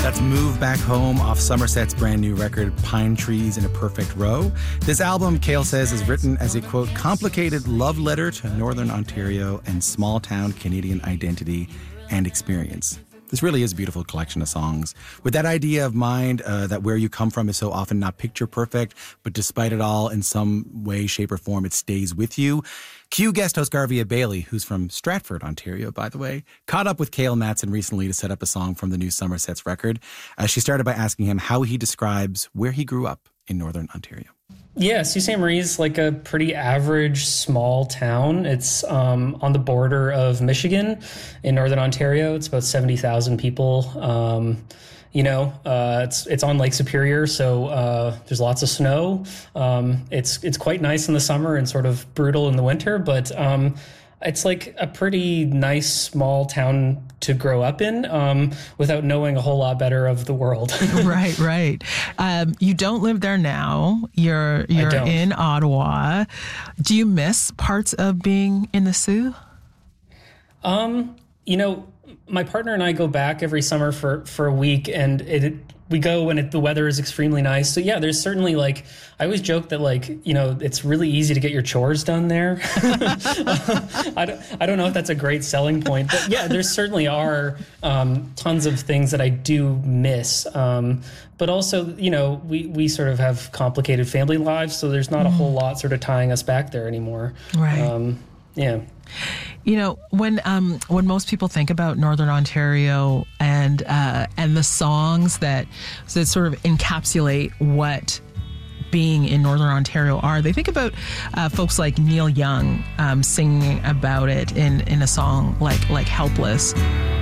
That's Move Back Home off Somerset's brand new record, Pine Trees in a Perfect Row. This album, Cale says, is written as a, quote, complicated love letter to Northern Ontario and small-town Canadian identity and experience. This really is a beautiful collection of songs. With that idea of mind, that where you come from is so often not picture perfect, but despite it all, in some way, shape, or form, it stays with you. Q guest host Garvia Bailey, who's from Stratford, Ontario, by the way, caught up with Cale Matson recently to set up a song from the new Somerset's record. She started by asking him how he describes where he grew up in Northern Ontario. Yeah, Sault Ste. Marie is like a pretty average small town. It's on the border of Michigan in Northern Ontario. It's about 70,000 people. It's on Lake Superior, so there's lots of snow. It's quite nice in the summer and sort of brutal in the winter, but it's like a pretty nice small town to grow up in without knowing a whole lot better of the world. Right. You don't live there now. You're in Ottawa. Do you miss parts of being in the Soo? My partner and I go back every summer for a week, and we go when the weather is extremely nice. So yeah, there's certainly I always joke that it's really easy to get your chores done there. I don't know if that's a great selling point, but yeah, there certainly are tons of things that I do miss. But also, we sort of have complicated family lives, so there's not a whole lot sort of tying us back there anymore. Right. Yeah. When most people think about Northern Ontario and the songs that sort of encapsulate what being in Northern Ontario are, they think about folks like Neil Young singing about it in a song like Helpless.